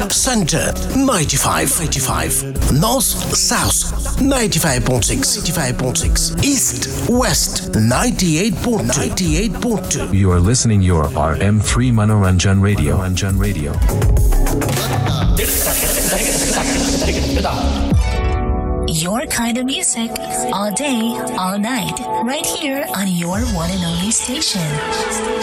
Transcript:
Center 95, North South 95.6, East West 98.2. You are listening your RM3 Manoranjan Radio. Your kind of music, all day, all night, right here on your one and only station.